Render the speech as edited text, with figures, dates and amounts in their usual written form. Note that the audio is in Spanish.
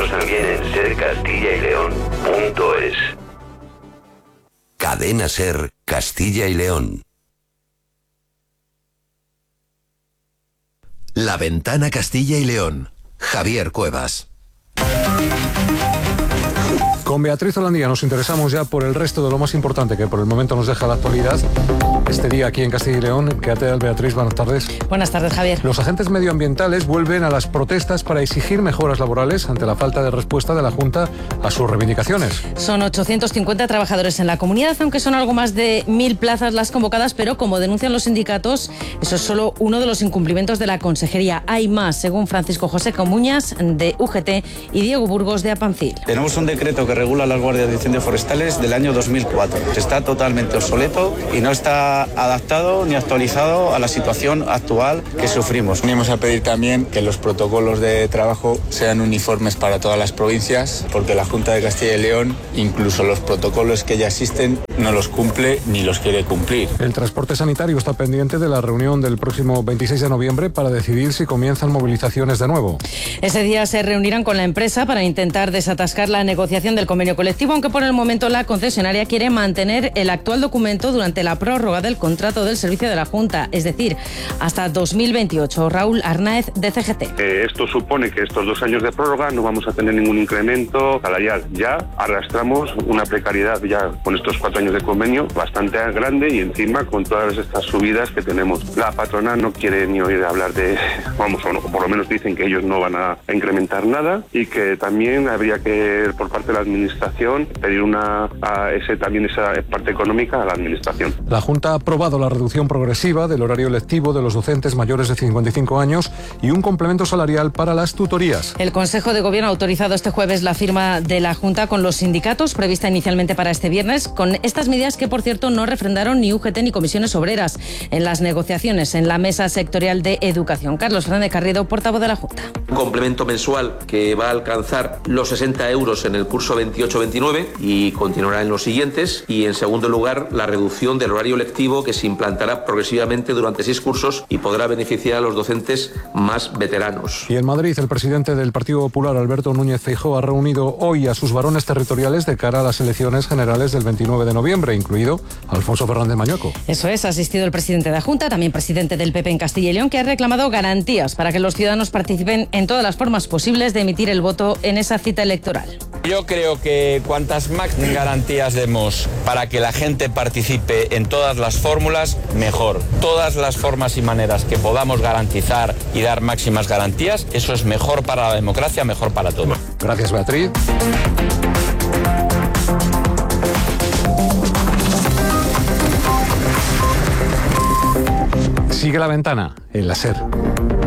también en sercastillaYleón.es. Cadena Ser Castilla y León. La Ventana Castilla y León. Javier Cuevas. Con Beatriz Holandía nos interesamos ya por el resto de lo más importante que por el momento nos deja la actualidad. Este día aquí en Castilla y León. ¿Qué tal, Beatriz? Buenas tardes. Buenas tardes, Javier. Los agentes medioambientales vuelven a las protestas para exigir mejoras laborales ante la falta de respuesta de la Junta a sus reivindicaciones. Son 850 trabajadores en la comunidad, aunque son algo más de 1.000 plazas las convocadas, pero como denuncian los sindicatos, eso es solo uno de los incumplimientos de la Consejería. Hay más, según Francisco José Comuñas, de UGT, y Diego Burgos, de Apancil. Tenemos un decreto que regula las guardias de incendios forestales del año 2004. Está totalmente obsoleto y no está adaptado ni actualizado a la situación actual que sufrimos. Venimos a pedir también que los protocolos de trabajo sean uniformes para todas las provincias, porque la Junta de Castilla y León, incluso los protocolos que ya existen, no los cumple ni los quiere cumplir. El transporte sanitario está pendiente de la reunión del próximo 26 de noviembre para decidir si comienzan movilizaciones de nuevo. Ese día se reunirán con la empresa para intentar desatascar la negociación del convenio colectivo, aunque por el momento la concesionaria quiere mantener el actual documento durante la prórroga del contrato del servicio de la Junta, es decir, hasta 2028. Raúl Arnáez, de CGT. Esto supone que estos 2 años de prórroga no vamos a tener ningún incremento salarial. Ya arrastramos una precariedad ya con estos 4 años de convenio bastante grande y encima con todas estas subidas que tenemos. La patronal no quiere ni oír hablar de, o por lo menos dicen que ellos no van a incrementar nada y que también habría que, por parte de la administración, pedir esa parte económica a la administración. La Junta ha aprobado la reducción progresiva del horario lectivo de los docentes mayores de 55 años y un complemento salarial para las tutorías. El Consejo de Gobierno ha autorizado este jueves la firma de la Junta con los sindicatos, prevista inicialmente para este viernes, con estas medidas que, por cierto, no refrendaron ni UGT ni comisiones obreras en las negociaciones en la Mesa Sectorial de Educación. Carlos Fernández Carrido, portavoz de la Junta. Un complemento mensual que va a alcanzar los 60 euros en el curso 28-29 y continuará en los siguientes. Y, en segundo lugar, la reducción del horario lectivo que se implantará progresivamente durante 6 cursos y podrá beneficiar a los docentes más veteranos. Y en Madrid, el presidente del Partido Popular, Alberto Núñez Feijóo, ha reunido hoy a sus varones territoriales de cara a las elecciones generales del 29 de noviembre, incluido Alfonso Fernández Mañueco. Eso es, ha asistido el presidente de la Junta, también presidente del PP en Castilla y León, que ha reclamado garantías para que los ciudadanos participen en todas las formas posibles de emitir el voto en esa cita electoral. Yo creo que cuantas más garantías demos para que la gente participe en todas las fórmulas, mejor. Todas las formas y maneras que podamos garantizar y dar máximas garantías, eso es mejor para la democracia, mejor para todos. Gracias, Beatriz. Sigue La Ventana en la SER.